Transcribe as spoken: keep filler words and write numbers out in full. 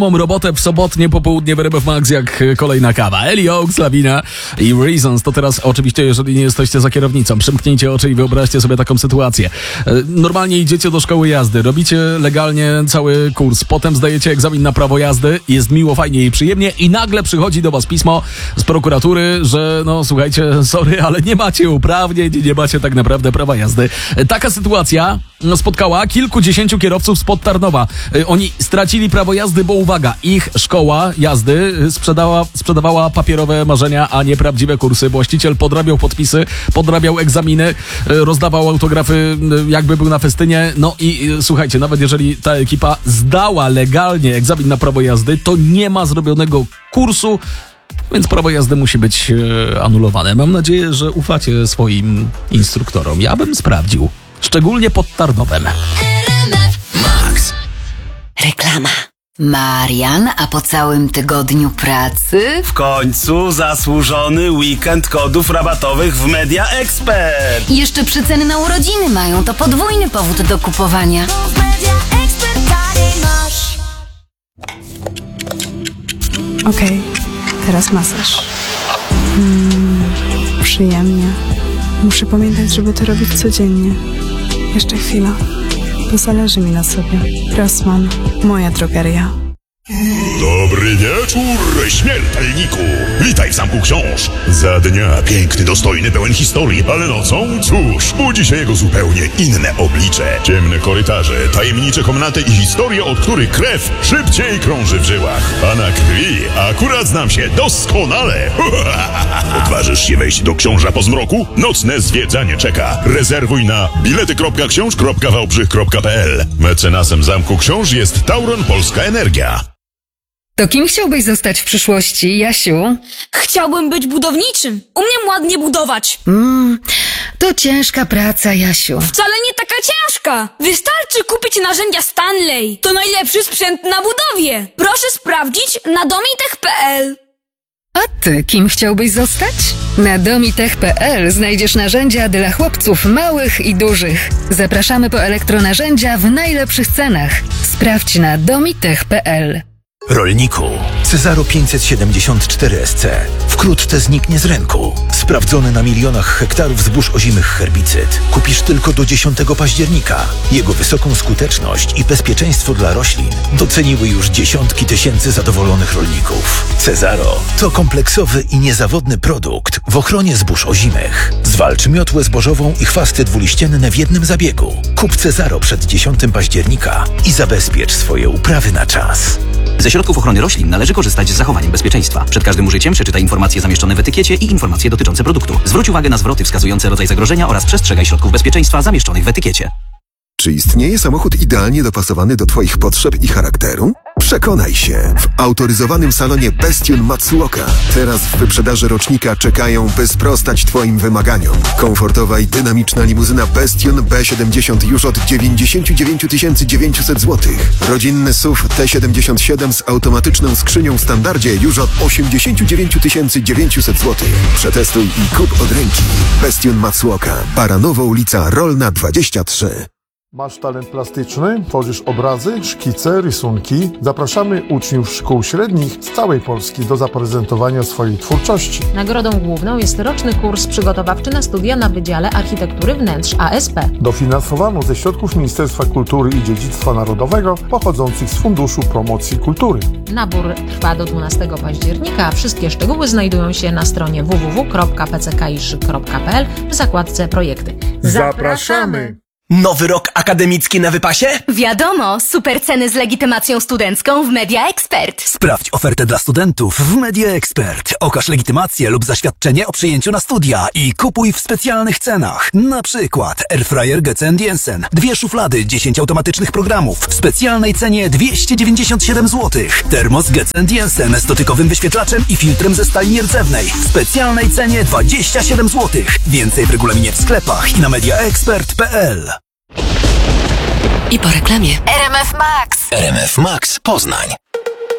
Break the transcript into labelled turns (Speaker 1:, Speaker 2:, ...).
Speaker 1: Mam robotę w sobotnie popołudnie w R M F Max jak kolejna kawa. Eli Oaks, Lawina i Reasons. To teraz oczywiście, jeżeli nie jesteście za kierownicą, przymknijcie oczy i wyobraźcie sobie taką sytuację. Normalnie idziecie do szkoły jazdy, robicie legalnie cały kurs, potem zdajecie egzamin na prawo jazdy, jest miło, fajnie i przyjemnie i nagle przychodzi do was pismo z prokuratury, że no słuchajcie, sorry, ale nie macie uprawnień, nie macie tak naprawdę prawa jazdy. Taka sytuacja spotkała kilkudziesięciu kierowców spod Tarnowa. Oni stracili prawo jazdy, bo uwaga, ich szkoła jazdy sprzedała, sprzedawała papierowe marzenia, a nie prawdziwe kursy. Właściciel podrabiał podpisy, podrabiał egzaminy, rozdawał autografy, jakby był na festynie. No i słuchajcie, nawet jeżeli ta ekipa zdała legalnie egzamin na prawo jazdy, to nie ma zrobionego kursu, więc prawo jazdy musi być e, anulowane. Mam nadzieję, że ufacie swoim instruktorom. Ja bym sprawdził. Szczególnie pod Tarnowem.
Speaker 2: Max.
Speaker 3: Reklama. Marian, a po całym tygodniu pracy?
Speaker 2: W końcu zasłużony weekend kodów rabatowych w Media Expert.
Speaker 3: I jeszcze przyceny na urodziny mają, to podwójny powód do kupowania.
Speaker 4: Okej, okay, teraz masaż. Mm, przyjemnie. Muszę pamiętać, żeby to robić codziennie. Jeszcze chwila. To zależy mi na sobie. Rossmann, moja drogeria.
Speaker 5: Dobry wieczór, śmiertelniku! Witaj w Zamku Książ. Za dnia piękny, dostojny, pełen historii, ale nocą, cóż, budzi się jego zupełnie inne oblicze. Ciemne korytarze, tajemnicze komnaty i historie, od których krew szybciej krąży w żyłach. A na krwi akurat znam się doskonale. Odważysz się wejść do Książa po zmroku? Nocne zwiedzanie czeka. Rezerwuj na bilety kropka książ kropka wałbrzych kropka p l. Mecenasem Zamku Książ jest Tauron Polska Energia.
Speaker 6: To kim chciałbyś zostać w przyszłości, Jasiu?
Speaker 7: Chciałbym być budowniczym. Umiem ładnie budować.
Speaker 6: Mm, to ciężka praca, Jasiu.
Speaker 7: Wcale nie taka ciężka. Wystarczy kupić narzędzia Stanley. To najlepszy sprzęt na budowie. Proszę sprawdzić na domitech kropka p l.
Speaker 6: A ty kim chciałbyś zostać? Na domitech kropka p l znajdziesz narzędzia dla chłopców małych i dużych. Zapraszamy po elektronarzędzia w najlepszych cenach. Sprawdź na domitech kropka p l.
Speaker 8: Rolniku, Cezaro pięćset siedemdziesiąt cztery S C wkrótce zniknie z rynku. Sprawdzony na milionach hektarów zbóż ozimych herbicyd. Kupisz tylko do dziesiątego października. Jego wysoką skuteczność i bezpieczeństwo dla roślin doceniły już dziesiątki tysięcy zadowolonych rolników. Cezaro to kompleksowy i niezawodny produkt w ochronie zbóż ozimych. Zwalcz miotłę zbożową i chwasty dwuliścienne w jednym zabiegu. Kup Cezaro przed dziesiątego października i zabezpiecz swoje uprawy na czas.
Speaker 9: Ze środków ochrony roślin należy korzystać z zachowaniem bezpieczeństwa. Przed każdym użyciem przeczytaj informacje zamieszczone w etykiecie i informacje dotyczące produktu. Zwróć uwagę na zwroty wskazujące rodzaj zagrożenia oraz przestrzegaj środków bezpieczeństwa zamieszczonych w etykiecie.
Speaker 10: Czy istnieje samochód idealnie dopasowany do Twoich potrzeb i charakteru? Przekonaj się w autoryzowanym salonie Bestion Matsuoka. Teraz w wyprzedaży rocznika czekają, by sprostać Twoim wymaganiom. Komfortowa i dynamiczna limuzyna Bestion B siedemdziesiąt już od dziewięćdziesiąt dziewięć tysięcy dziewięćset złotych. Rodzinny S U V T siedemdziesiąt siedem z automatyczną skrzynią w standardzie już od osiemdziesiąt dziewięć tysięcy dziewięćset złotych. Przetestuj i kup od ręki. Bestion Matsuoka. Baranowa ulica Rolna dwadzieścia trzy.
Speaker 11: Masz talent plastyczny? Tworzysz obrazy, szkice, rysunki? Zapraszamy uczniów szkół średnich z całej Polski do zaprezentowania swojej twórczości.
Speaker 12: Nagrodą główną jest roczny kurs przygotowawczy na studia na Wydziale Architektury Wnętrz A S P.
Speaker 11: Dofinansowano ze środków Ministerstwa Kultury i Dziedzictwa Narodowego pochodzących z Funduszu Promocji Kultury.
Speaker 12: Nabór trwa do dwunastego października, a wszystkie szczegóły znajdują się na stronie w w w kropka p c k i s z kropka p l w zakładce Projekty.
Speaker 11: Zapraszamy!
Speaker 13: Nowy rok akademicki na wypasie?
Speaker 14: Wiadomo, super ceny z legitymacją studencką w Media Expert.
Speaker 13: Sprawdź ofertę dla studentów w Media Expert. Okaż legitymację lub zaświadczenie o przyjęciu na studia i kupuj w specjalnych cenach. Na przykład Airfryer Getz and Jensen, dwie szuflady, dziesięć automatycznych programów w specjalnej cenie dwieście dziewięćdziesiąt siedem złotych. Termos Getz and Jensen z dotykowym wyświetlaczem i filtrem ze stali nierdzewnej w specjalnej cenie dwadzieścia siedem złotych. Więcej w regulaminie w sklepach i na mediaexpert kropka p l.
Speaker 3: I po reklamie.
Speaker 2: R M F Max. R M F Max Poznań.